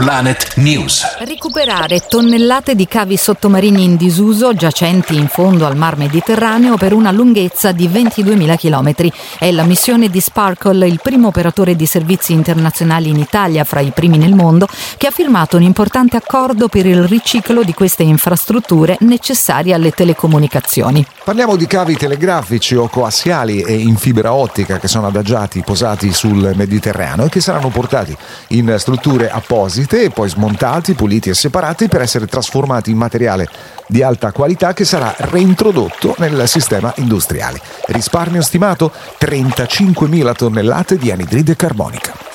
Planet News. Recuperare tonnellate di cavi sottomarini in disuso giacenti in fondo al Mar Mediterraneo per una lunghezza di 22.000 chilometri. È la missione di Sparkle, il primo operatore di servizi internazionali in Italia, fra i primi nel mondo, che ha firmato un importante accordo per il riciclo di queste infrastrutture necessarie alle telecomunicazioni. Parliamo di cavi telegrafici o coassiali e in fibra ottica che sono adagiati, posati sul Mediterraneo e che saranno portati in strutture apposite e poi smontati, puliti e separati per essere trasformati in materiale di alta qualità che sarà reintrodotto nel sistema industriale. Risparmio stimato 35.000 tonnellate di anidride carbonica.